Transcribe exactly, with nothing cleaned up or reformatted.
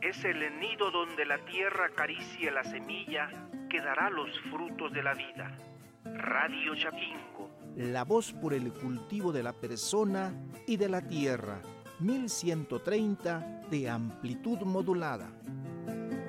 es el nido donde la tierra acaricia la semilla que dará los frutos de la vida. Radio Chapingo. La voz por el cultivo de la persona y de la tierra. mil ciento treinta de amplitud modulada.